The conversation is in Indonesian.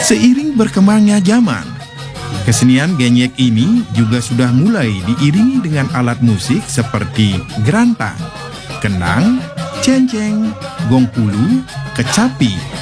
Seiring berkembangnya zaman, kesenian genyek ini juga sudah mulai diiringi dengan alat musik seperti gerantang, kenang, cenceng, gongpulu, kecapi,